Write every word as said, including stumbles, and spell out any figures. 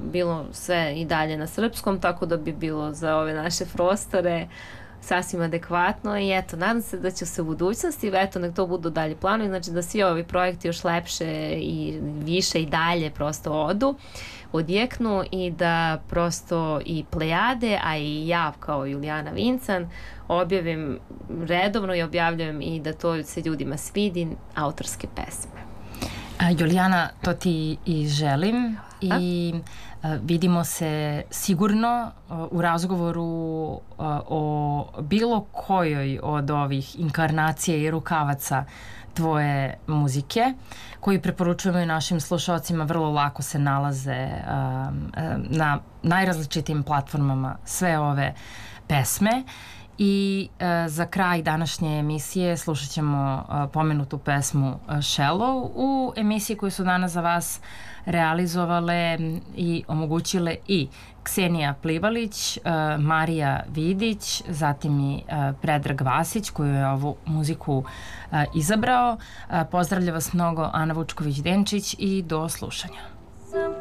bilo sve i dalje na srpskom, tako da bi bilo za ove naše prostore sasvim adekvatno i eto, nadam se da će se u budućnosti, eto, nek to budu dalje planovi, znači da svi ovi projekti još lepše i više i dalje prosto odu, odjeknu i da prosto i Plejade, a i ja kao Julijana Vincan objavim redovno i objavljujem i da to se ljudima svidi, autorske pesme. A, Julijana, to ti i želim i a, vidimo se sigurno a, u razgovoru a, o bilo kojoj od ovih inkarnacija i rukavaca tvoje muzike, koji preporučujemo i našim slušalcima, vrlo lako se nalaze a, a, na najrazličitijim platformama sve ove pesme. I e, za kraj današnje emisije slušat ćemo e, pomenutu pesmu e, Shallow u emisiji koju su danas za vas realizovale i omogućile i Ksenija Plivalić, e, Marija Vidić, zatim i e, Predrag Vasić koju je ovu muziku e, izabrao. E, pozdravlja vas mnogo Ana Vučković-Denčić i do slušanja.